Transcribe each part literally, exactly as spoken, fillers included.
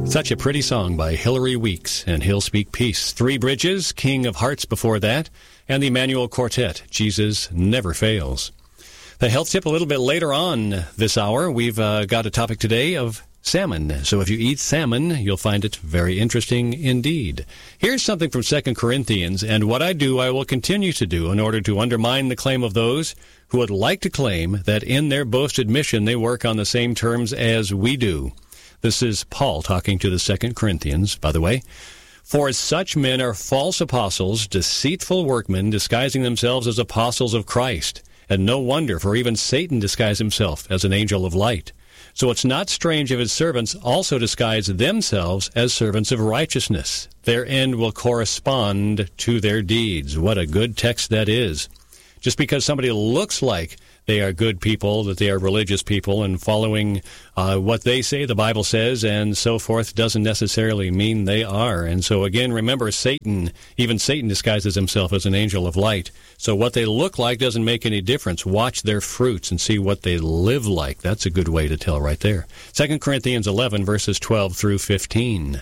Such a pretty song by Hilary Weeks and He'll Speak Peace. Three Bridges, King of Hearts before that, and the Emmanuel Quartet, Jesus Never Fails. The health tip a little bit later on this hour. We've uh, got a topic today of salmon. So if you eat salmon, you'll find it very interesting indeed. Here's something from Second Corinthians, and what I do, I will continue to do in order to undermine the claim of those who would like to claim that in their boasted mission they work on the same terms as we do. This is Paul talking to the Second Corinthians, by the way. For such men are false apostles, deceitful workmen, disguising themselves as apostles of Christ. And no wonder, for even Satan disguised himself as an angel of light. So it's not strange if his servants also disguise themselves as servants of righteousness. Their end will correspond to their deeds. What a good text that is. Just because somebody looks like they are good people, that they are religious people, and following uh, what they say, the Bible says, and so forth, doesn't necessarily mean they are. And so again, remember, Satan, even Satan disguises himself as an angel of light. So what they look like doesn't make any difference. Watch their fruits and see what they live like. That's a good way to tell right there. Second Corinthians eleven, verses twelve through fifteen.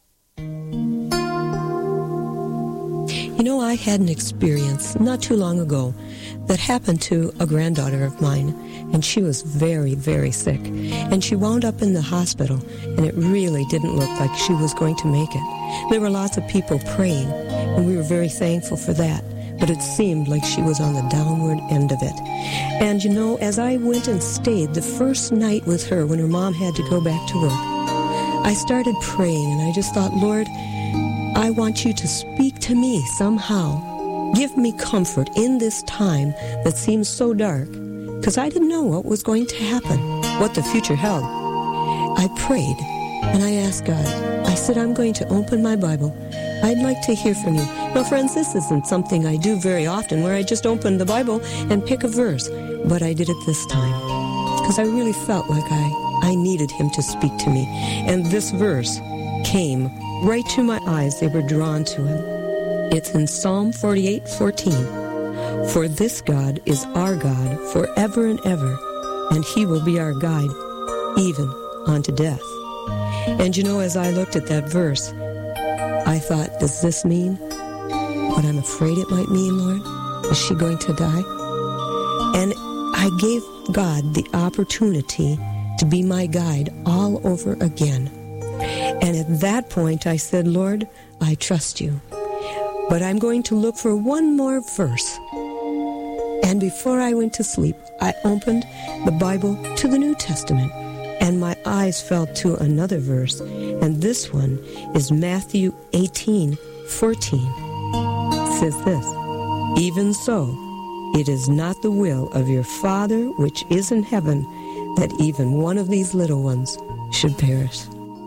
You know, I had an experience not too long ago that happened to a granddaughter of mine, and she was very, very sick. And she wound up in the hospital, and it really didn't look like she was going to make it. There were lots of people praying, and we were very thankful for that. But it seemed like she was on the downward end of it. And, you know, as I went and stayed the first night with her when her mom had to go back to work, I started praying, and I just thought, Lord, I want you to speak to me somehow. Give me comfort in this time that seems so dark, because I didn't know what was going to happen, what the future held. I prayed, and I asked God, I said, I'm going to open my Bible. I'd like to hear from you. Now, friends, this isn't something I do very often, where I just open the Bible and pick a verse, but I did it this time, because I really felt like I, I needed him to speak to me. And this verse came right to my eyes. They were drawn to him. It's in Psalm forty-eight fourteen. For this God is our God forever and ever, and he will be our guide even unto death. And you know, as I looked at that verse, I thought, does this mean what I'm afraid it might mean, Lord? Is she going to die? And I gave God the opportunity to be my guide all over again. And at that point, I said, Lord, I trust you. But I'm going to look for one more verse. And before I went to sleep, I opened the Bible to the New Testament, and my eyes fell to another verse. And this one is Matthew eighteen fourteen. It says this, even so, it is not the will of your Father which is in heaven that even one of these little ones should perish.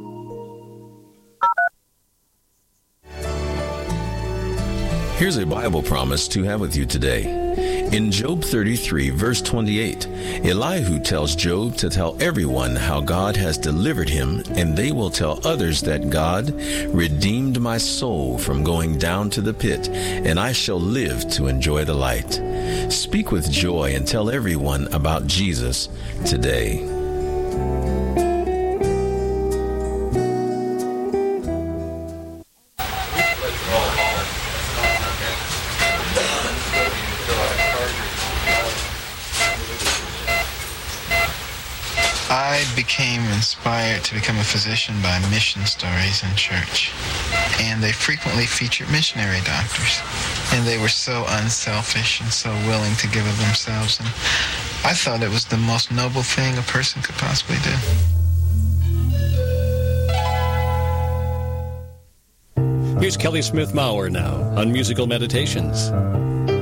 Here's a Bible promise to have with you today. In Job thirty-three, verse twenty-eight, Elihu tells Job to tell everyone how God has delivered him, and they will tell others that God redeemed my soul from going down to the pit, and I shall live to enjoy the light. Speak with joy and tell everyone about Jesus today. I became inspired to become a physician by mission stories in church. And they frequently featured missionary doctors. And they were so unselfish and so willing to give of themselves. And I thought it was the most noble thing a person could possibly do. Here's Kelly Smith Maurer now on Musical Meditations.